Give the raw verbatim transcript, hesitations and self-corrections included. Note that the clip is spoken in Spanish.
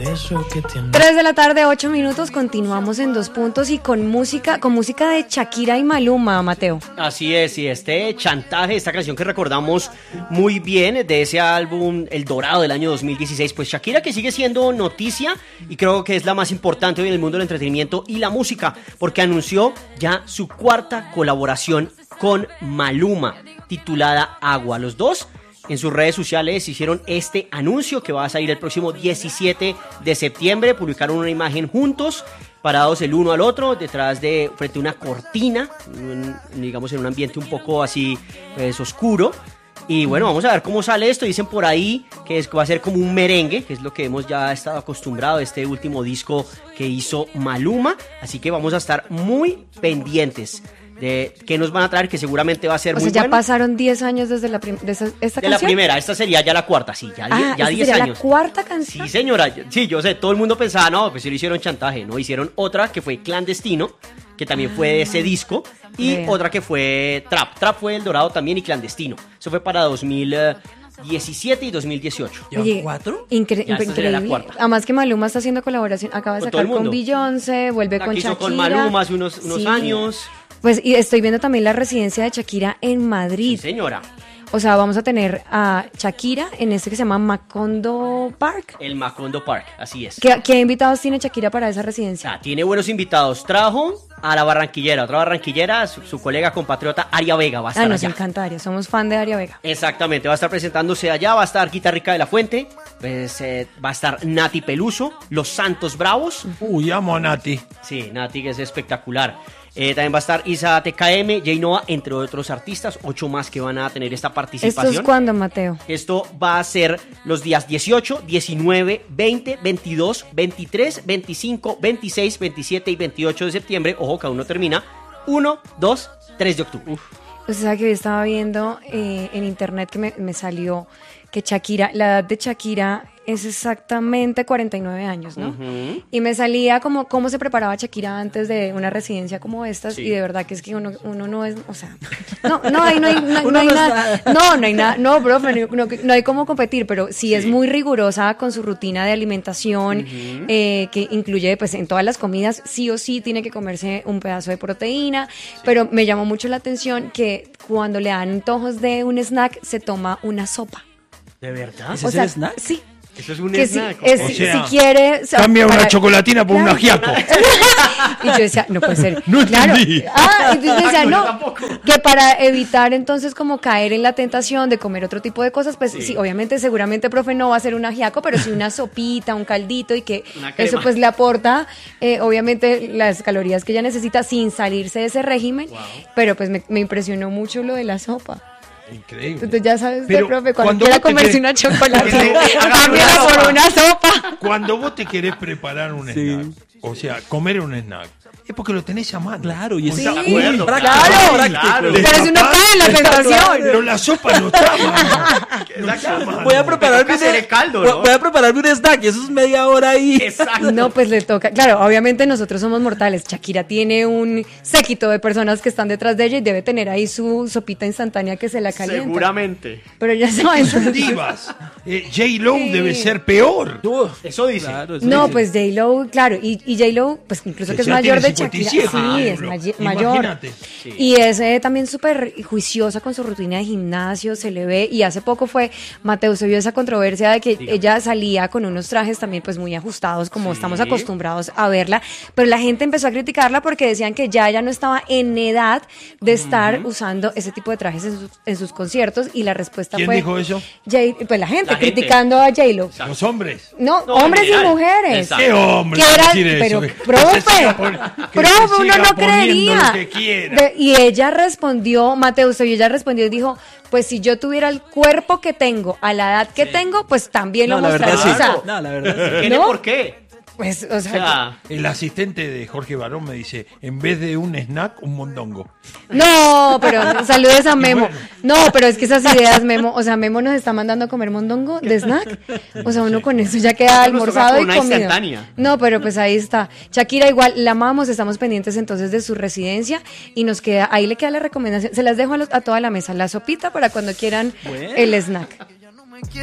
Tres de la tarde, ocho minutos, continuamos en Dos Puntos y con música, con música de Shakira y Maluma, Mateo. Así es, y este Chantaje, esta canción que recordamos muy bien de ese álbum El Dorado del año dos mil dieciséis, pues Shakira que sigue siendo noticia y creo que es la más importante hoy en el mundo del entretenimiento y la música, porque anunció ya su cuarta colaboración con Maluma, titulada Agua. Los dos en sus redes sociales hicieron este anuncio que va a salir el próximo diecisiete de septiembre. Publicaron una imagen juntos, parados el uno al otro, detrás de, frente a una cortina, un, digamos en un ambiente un poco así, pues, oscuro. Y bueno, vamos a ver cómo sale esto. Dicen por ahí que, es, que va a ser como un merengue, que es lo que hemos ya estado acostumbrados a este último disco que hizo Maluma. Así que vamos a estar muy pendientes de qué nos van a traer, que seguramente va a ser o muy sea, ya bueno. pasaron diez años desde la prim- de esa, esta de canción. la primera, esta sería ya la cuarta, sí, ya, ah, ya diez años. ¿La cuarta canción? Sí, señora, sí, yo sé, todo el mundo pensaba, no, pues sí lo hicieron Chantaje, ¿no? Hicieron otra que fue Clandestino, que también ah, fue de ese disco, y vea. Otra que fue Trap. Trap fue El Dorado también y Clandestino. Eso fue para dos mil diecisiete y dos mil dieciocho. Oye, ¿cuatro? Incre- ya increíble. La cuarta. Además que Maluma está haciendo colaboración, acaba de con sacar con Beyoncé, vuelve la con que hizo Shakira. con Maluma hace unos, unos sí. años. Pues y estoy viendo también la residencia de Shakira en Madrid. Sí, señora. O sea, vamos a tener a Shakira en este que se llama Macondo Park. El Macondo Park, así es. ¿Qué, qué invitados tiene Shakira para esa residencia? Ah, tiene buenos invitados. Trajo a la barranquillera, otra barranquillera, su, su colega compatriota Aria Vega va a estar ah, nos allá. encanta Aria, somos fan de Aria Vega. Exactamente, va a estar presentándose allá, va a estar Guita Rica de la Fuente, pues, eh, va a estar Nati Peluso, Los Santos Bravos. Uy, amo a Nati. Sí, Nati, que es espectacular. Eh, también va a estar Isa T K M, Jay Noah, entre otros artistas, ocho más que van a tener esta participación. ¿Esto es cuándo, Mateo? Esto va a ser los días dieciocho, diecinueve, veinte, veintidós, veintitrés, veinticinco, veintiséis, veintisiete y veintiocho de septiembre. Ojo, cada uno termina uno, dos, tres de octubre. Uf. O sea, que yo estaba viendo eh, en internet que me, me salió que Shakira, la edad de Shakira es exactamente cuarenta y nueve años, ¿no? Uh-huh. Y me salía como cómo se preparaba Shakira antes de una residencia como estas, sí. Y de verdad que es que uno, uno no es, o sea, no, no hay, no hay, no, no hay no nada, no, no hay nada, no, profe, no, no hay cómo competir, pero sí, sí es muy rigurosa con su rutina de alimentación, uh-huh. eh, que incluye, pues, en todas las comidas, sí o sí tiene que comerse un pedazo de proteína, sí. Pero me llamó mucho la atención que cuando le dan antojos de un snack, se toma una sopa. ¿De verdad? ¿Ese o es sea, el snack? Sí. Eso es un que snack. Si, es, o sea, si quiere... O sea, cambia para, una chocolatina por claro, un ajiaco. Y yo decía, no puede ser. No claro. entendí. Ah, entonces decía, no, que para evitar entonces como caer en la tentación de comer otro tipo de cosas, pues sí, sí obviamente, seguramente, profe, no va a ser un ajiaco, pero sí una sopita, un caldito y que eso pues le aporta, eh, obviamente, las calorías que ella necesita sin salirse de ese régimen, wow. Pero pues me, me impresionó mucho lo de la sopa. Increíble. Entonces ya sabes, pero usted, profe, cuando, cuando quiera comerse querés, una chocolate, cámbiala por una sopa. Cuando vos te querés preparar un sí. snack, o sea, comer un snack, es porque lo tenés a mano. Claro, y es sí. claro, claro, claro, claro. Pero si uno cae en la tentación. Pero la sopa no está a mano. Voy a prepararme un el caldo, ¿no? Voy a prepararme un snack y eso es media hora ahí. Exacto. No, pues le toca. Claro, obviamente nosotros somos mortales. Shakira tiene un séquito de personas que están detrás de ella y debe tener ahí su sopita instantánea que se la calienta. Seguramente. Pero ya saben. Son divas. Eh, J-Lo sí. debe ser peor. Uf, eso dice. Claro, eso no, dice. Pues J-Lo, claro. Y, y J-Lo, pues incluso que, que es mayor de Shakira. Sí, ah, es may- mayor. Sí. Y es eh, también súper juiciosa con su rutina de gimnasio, se le ve. Y hace poco fue, Mateo, se vio esa controversia de que Dígame. ella salía con unos trajes también pues muy ajustados, como sí. estamos acostumbrados a verla. Pero la gente empezó a criticarla porque decían que ya ella no estaba en edad de estar uh-huh. usando ese tipo de trajes en sus, en sus conciertos. Y la respuesta ¿Quién fue... ¿Quién dijo eso? J- pues la gente, la criticando gente. a J-Lo. Los hombres. No, no hombres y mujeres. Exacto. ¿Qué hombres? Que era, decir pero, eso? profe, profe, uno no creería. De, y ella respondió, Mateo, y ella respondió y dijo, pues si yo tuviera el cuerpo que tengo, a la edad que sí. tengo, pues también no, lo mostraría. Sí. O sea, no, la verdad sí. ¿Tiene ¿no? por qué? Pues, o sea, o sea, el asistente de Jorge Barón me dice, en vez de un snack, un mondongo. No, pero saludes a Memo. Bueno. No, pero es que esas ideas, Memo, o sea, Memo nos está mandando a comer mondongo de snack. O sea, uno con eso ya queda almorzado y comido. No, pero pues ahí está. Shakira, igual, la amamos, estamos pendientes entonces de su residencia y nos queda, ahí le queda la recomendación. Se las dejo a, los, a toda la mesa, la sopita para cuando quieran bueno. el snack.